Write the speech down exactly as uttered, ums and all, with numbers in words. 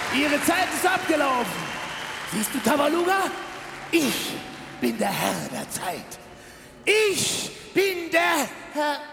Ihre Zeit ist abgelaufen. Siehst du, Tabaluga? Ich bin der Herr der Zeit. Ich bin der Herr